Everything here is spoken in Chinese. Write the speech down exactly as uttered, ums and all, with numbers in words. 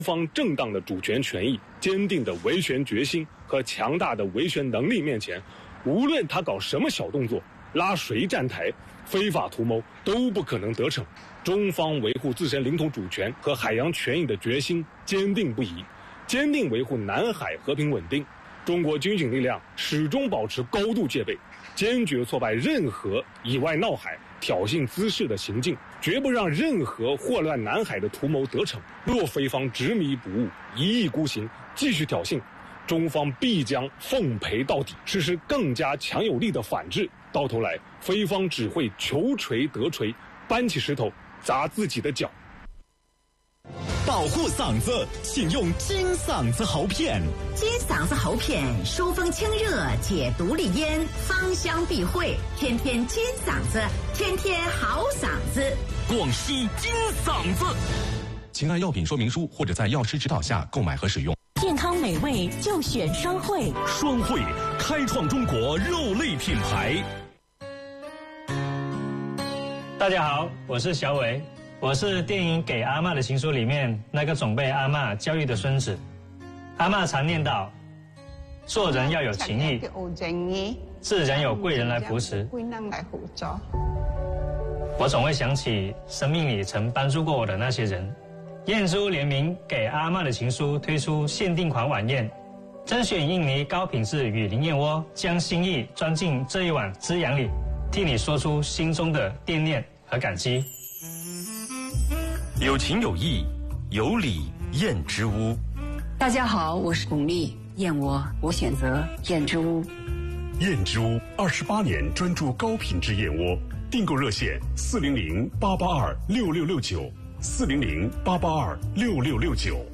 方正当的主权权益、坚定的维权决心和强大的维权能力面前，无论他搞什么小动作，拉谁站台，非法图谋都不可能得逞。中方维护自身领土主权和海洋权益的决心坚定不移，坚定维护南海和平稳定。中国军警力量始终保持高度戒备，坚决挫败任何以外闹海、挑衅滋事的行径，绝不让任何祸乱南海的图谋得逞。若菲方执迷不悟、一意孤行，继续挑衅，中方必将奉陪到底，实施更加强有力的反制。到头来，菲方只会求锤得锤，搬起石头砸自己的脚。 保护嗓子，请用金嗓子喉片。 金嗓子喉片疏风清热，解毒利咽，芳香避秽，天天金嗓子，天天好嗓子。 广西金嗓子，请按药品说明书或者在药师指导下购买和使用。 健康美味就选双汇， 双汇开创中国肉类品牌。 大家好，我是小伟。我是电影《给阿嬷的情书》里面那个总被阿嬷教育的孙子。阿嬷常念叨，做人要有情义，自然有贵人来扶持。我总会想起生命里曾帮助过我的那些人。燕珠联名《给阿嬷的情书》推出限定款晚宴，甄选印尼高品质雨林燕窝，将心意装进这一碗滋养里，替你说出心中的惦念和感激。 有情有义，有礼燕之屋。 大家好，我是巩俐，燕窝我选择燕之屋。 燕之屋二十八年专注高品质燕窝，订购热线四零零八八二六六六九，四零零八八二六六六九。